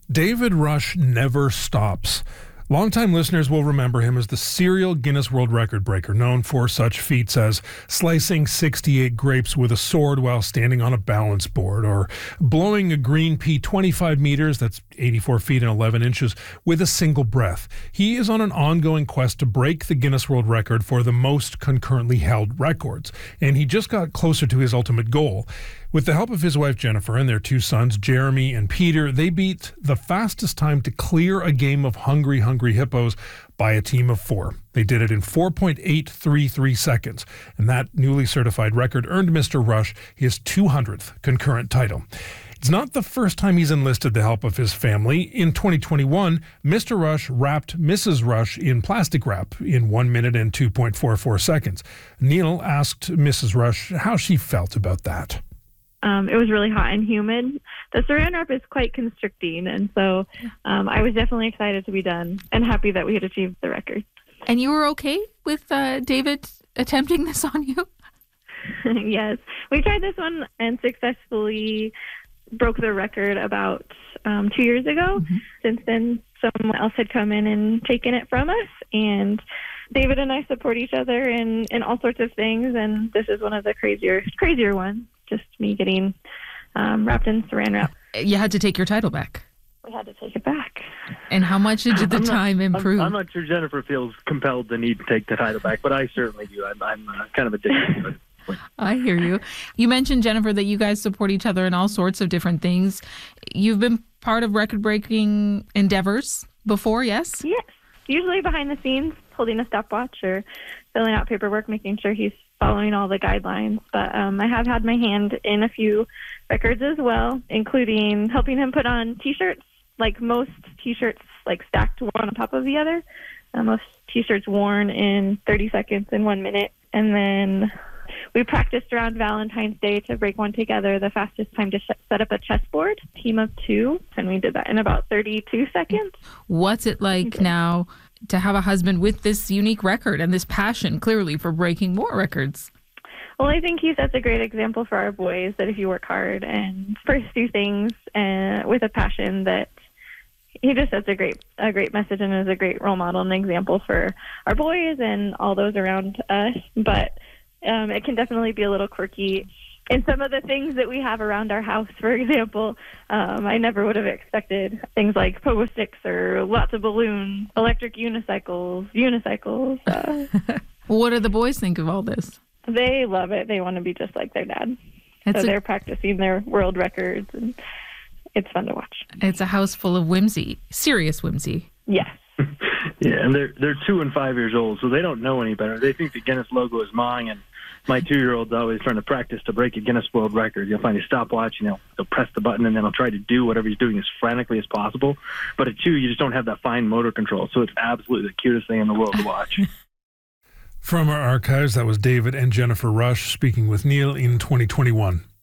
David Rush never stops. Longtime listeners will remember him as the serial Guinness World Record breaker, known for such feats as slicing 68 grapes with a sword while standing on a balance board, or blowing a green pea 25 meters, that's 84 feet and 11 inches, with a single breath. He is on an ongoing quest to break the Guinness World Record for the most concurrently held records, and he just got closer to his ultimate goal. With the help of his wife Jennifer and their two sons, Jeremy and Peter, they beat the fastest time to clear a game of Hungry Hippos by a team of 4. They did it in 4.833 seconds, and that newly certified record earned Mr. Rush his 200th concurrent title. It's not the first time he's enlisted the help of his family. In 2021, Mr. Rush wrapped Mrs. Rush in plastic wrap in 1 minute and 2.44 seconds. Neil asked Mrs. Rush how she felt about that. It was really hot and humid. The saran wrap is quite constricting, and so I was definitely excited to be done and happy that we had achieved the record. And you were okay with David attempting this on you? Yes. We tried this one and successfully broke the record about 2 years ago. Mm-hmm. Since then, someone else had come in and taken it from us, and David and I support each other in all sorts of things, and this is one of the crazier ones. Just me getting wrapped in saran wrap. You had to take your title back. We had to take it back. And how much did the time improve? I'm not sure Jennifer feels compelled the need to take the title back, but I certainly do. I'm kind of addicted to it. I hear you. You mentioned, Jennifer, that you guys support each other in all sorts of different things. You've been part of record-breaking endeavors before, yes? Yes. Usually behind the scenes, holding a stopwatch or filling out paperwork, making sure he's following all the guidelines. But I have had my hand in a few records as well, including helping him put on T-shirts. Like most T-shirts, like stacked one on top of the other. Most T-shirts worn in 30 seconds in 1 minute. And then we practiced around Valentine's Day to break one together, the fastest time to set up a chessboard, team of 2. And we did that in about 32 seconds. What's it like now to have a husband with this unique record and this passion, clearly, for breaking more records? Well, I think he sets a great example for our boys that if you work hard and pursue things with a passion, that he just sets a great message and is a great role model and example for our boys and all those around us. But it can definitely be a little quirky in some of the things that we have around our house. For example, I never would have expected things like pogo sticks or lots of balloons, electric unicycles. What do the boys think of all this? They love it. They want to be just like their dad. They're practicing their world records, and it's fun to watch. It's a house full of whimsy, serious whimsy. Yes. Yeah, and they're 2 and 5 years old, so they don't know any better. They think the Guinness logo is mine, and my 2-year-old's always trying to practice to break a Guinness World Record. You'll find a stopwatch, he'll press the button, and then he'll try to do whatever he's doing as frantically as possible. But at 2, you just don't have that fine motor control, so it's absolutely the cutest thing in the world to watch. From our archives, that was David and Jennifer Rush speaking with Neil in 2021.